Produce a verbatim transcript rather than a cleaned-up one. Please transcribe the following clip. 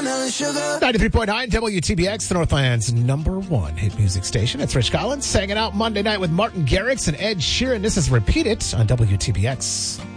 Watermelon sugar. ninety-three point nine W T B X, the Northland's number one hit music station. It's Rich Collins hanging out Monday night with Martin Garrix and Ed Sheeran. This is Repeat It on W T B X.